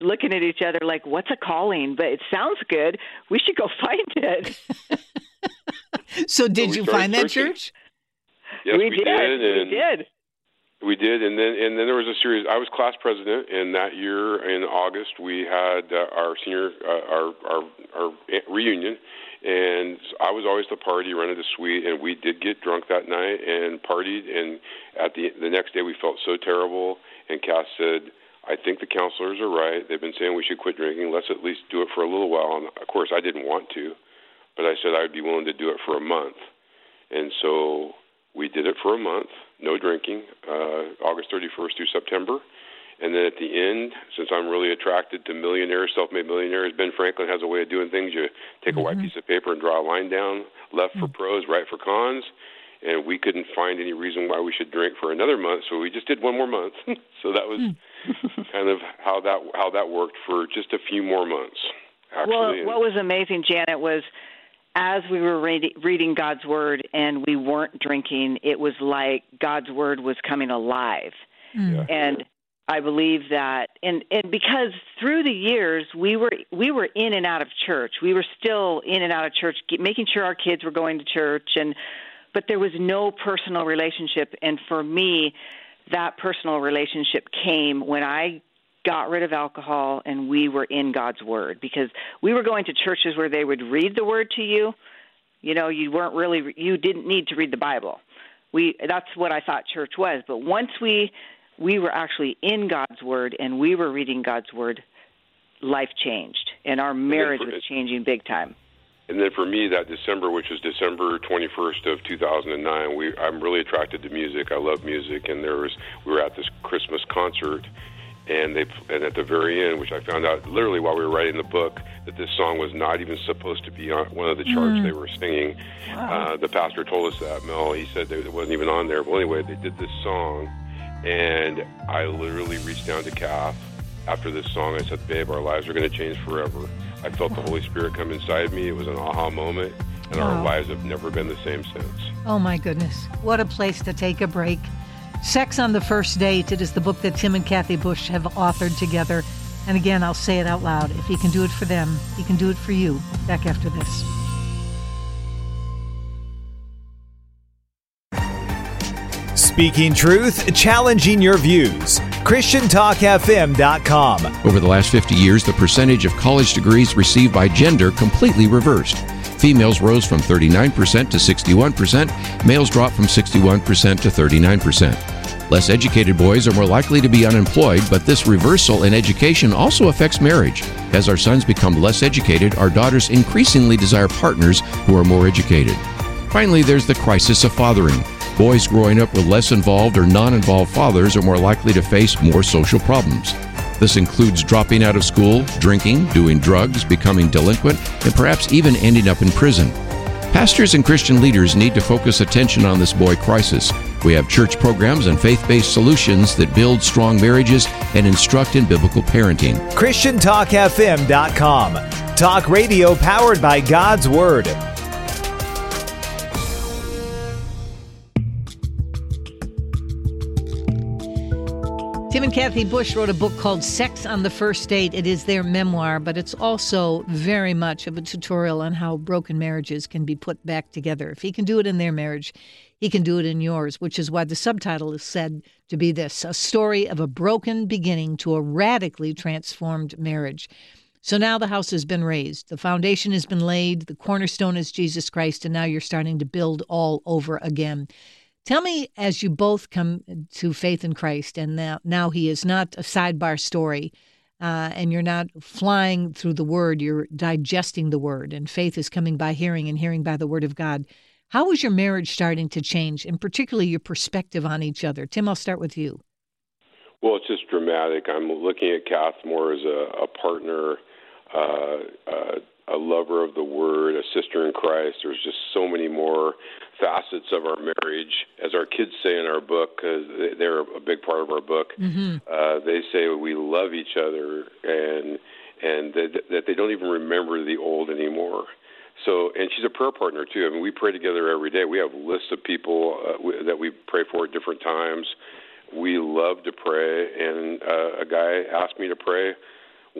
looking at each other like, what's a calling? But it sounds good. We should go find it. So did you find that church? Yes, we did. We did. And then there was a series. I was class president, and that year in August we had our senior our reunion, and I was always the party, rented a suite, and we did get drunk that night and partied. And at the next day we felt so terrible, and Cass said, "I think the counselors are right. They've been saying we should quit drinking. Let's at least do it for a little while." And of course I didn't want to, but I said I would be willing to do it for a month, and so we did it for a month, no drinking, August 31st through September. And then at the end, since I'm really attracted to millionaires, self-made millionaires, Ben Franklin has a way of doing things. You take a white piece of paper and draw a line down, left for pros, right for cons. And we couldn't find any reason why we should drink for another month, so we just did one more month. So that was kind of how that worked for just a few more months, actually. Well, what was amazing, Janet, was as we were reading God's Word and we weren't drinking, it was like God's Word was coming alive. Yeah. And I believe that, and because through the years we were in and out of church. We were still in and out of church, making sure our kids were going to church, but there was no personal relationship. And for me, that personal relationship came when I got rid of alcohol and we were in God's Word, because we were going to churches where they would read the Word to you. You know, you didn't need to read the Bible. That's what I thought church was. But once we were actually in God's Word and we were reading God's Word, life changed and our marriage was changing big time. And then for me, that December, which was December 21st of 2009, I'm really attracted to music. I love music, and we were at this Christmas concert. And at the very end, which I found out literally while we were writing the book, that this song was not even supposed to be on one of the charts they were singing. Wow. The pastor told us that, Mel. He said that it wasn't even on there. Well, anyway, they did this song, and I literally reached down to Kath after this song. I said, "Babe, our lives are going to change forever." I felt the Holy Spirit come inside me. It was an aha moment, and our lives have never been the same since. Oh, my goodness. What a place to take a break. Sex on the First Date. It is the book that Tim and Kathy Bush have authored together. And again, I'll say it out loud. If he can do it for them, he can do it for you. Back after this. Speaking truth, challenging your views. ChristianTalkFM.com. Over the last 50 years, the percentage of college degrees received by gender completely reversed. Females rose from 39% to 61%. Males dropped from 61% to 39%. Less educated boys are more likely to be unemployed, but this reversal in education also affects marriage. As our sons become less educated, our daughters increasingly desire partners who are more educated. Finally, there's the crisis of fathering. Boys growing up with less involved or non-involved fathers are more likely to face more social problems. This includes dropping out of school, drinking, doing drugs, becoming delinquent, and perhaps even ending up in prison. Pastors and Christian leaders need to focus attention on this boy crisis. We have church programs and faith-based solutions that build strong marriages and instruct in biblical parenting. ChristianTalkFM.com. Talk radio powered by God's Word. Tim and Kathy Bush wrote a book called Sex on the First Date. It is their memoir, but it's also very much of a tutorial on how broken marriages can be put back together. If he can do it in their marriage, he can do it in yours, which is why the subtitle is said to be this: a story of a broken beginning to a radically transformed marriage. So now the house has been raised. The foundation has been laid. The cornerstone is Jesus Christ, and now you're starting to build all over again. Tell me, as you both come to faith in Christ, and now he is not a sidebar story, and you're not flying through the Word, you're digesting the Word, and faith is coming by hearing and hearing by the Word of God. How is your marriage starting to change, and particularly your perspective on each other? Tim, I'll start with you. Well, it's just dramatic. I'm looking at Kath more as a partner, a lover of the Word, a sister in Christ. There's just so many more facets of our marriage, as our kids say in our book, because they're a big part of our book. Mm-hmm. They say we love each other, and that they don't even remember the old anymore. So, and she's a prayer partner too. I mean, we pray together every day. We have lists of people that we pray for at different times. We love to pray, and a guy asked me to pray